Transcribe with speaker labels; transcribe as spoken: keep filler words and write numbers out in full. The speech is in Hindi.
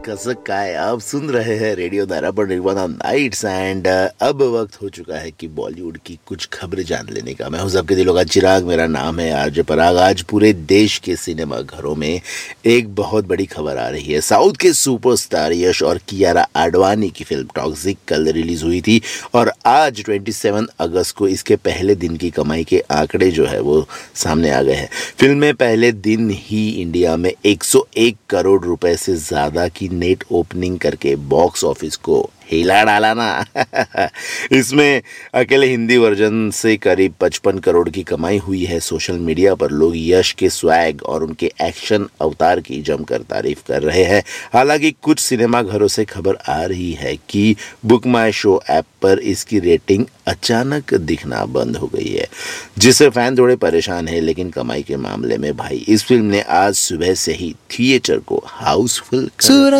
Speaker 1: कसक का है। आप सुन रहे हैं रेडियो दारा पर निर्वाणा नाइट्स एंड अब वक्त हो चुका है कि बॉलीवुड की कुछ खबरें जान लेने का। मैं हूं सबके दिलों का चिराग, मेरा नाम है आरजे पराग। आज पूरे देश के सिनेमा घरों में एक बहुत बड़ी खबर आ रही है। साउथ के सुपरस्टार यश और कियारा आडवाणी की फिल्म टॉक्सिक कल रिलीज हुई थी और आज सत्ताईस अगस्त को इसके पहले दिन की कमाई के आंकड़े जो है वो सामने आ गए हैं। फिल्म में पहले दिन ही इंडिया में एक सौ एक करोड़ रुपए से ज्यादा की नेट ओपनिंग करके बॉक्स ऑफिस को हिला डाला ना। इसमें अकेले हिंदी वर्जन से करीब पचपन करोड़ की कमाई हुई है। सोशल मीडिया पर लोग यश के स्वैग और उनके एक्शन अवतार की जमकर तारीफ कर रहे हैं। हालांकि कुछ सिनेमा घरों से खबर आ रही है कि बुक माई शो ऐप पर इसकी रेटिंग अचानक दिखना बंद हो गई है, जिससे फैन थोड़े परेशान है। लेकिन कमाई के मामले में भाई इस फिल्म ने आज सुबह से ही थिएटर को हाउसफुल कर